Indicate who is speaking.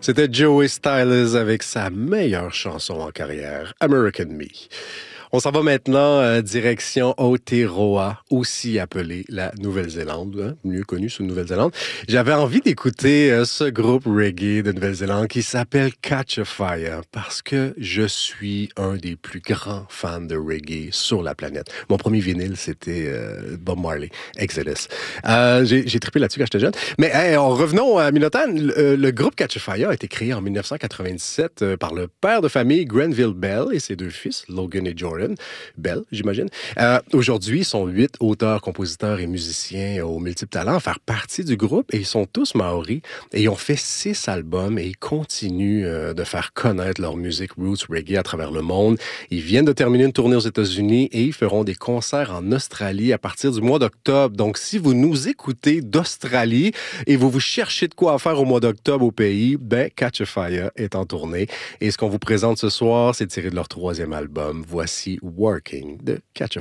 Speaker 1: C'était Joey Styles avec sa meilleure chanson en carrière, American Me. On s'en va maintenant direction Aotearoa, aussi appelée la Nouvelle-Zélande, hein, mieux connue sous Nouvelle-Zélande. J'avais envie d'écouter ce groupe reggae de Nouvelle-Zélande qui s'appelle Catch a Fire parce que je suis un des plus grands fans de reggae sur la planète. Mon premier vinyle, c'était Bob Marley, Exodus. J'ai trippé là-dessus quand j'étais jeune. Mais revenons à Minotan. Le groupe Catch a Fire a été créé en 1997 par le père de famille Grenville Bell et ses deux fils, Logan et Jordan. Bell, j'imagine. Aujourd'hui, ils sont 8 auteurs, compositeurs et musiciens aux multiples talents à faire partie du groupe et ils sont tous maoris et ils ont fait 6 albums et ils continuent de faire connaître leur musique roots reggae à travers le monde. Ils viennent de terminer une tournée aux États-Unis et ils feront des concerts en Australie à partir du mois d'octobre. Donc, si vous nous écoutez d'Australie et vous cherchez de quoi faire au mois d'octobre au pays, ben Catch a Fire est en tournée. Et ce qu'on vous présente ce soir, c'est tiré de leur 3e album. Voici Working de Catch a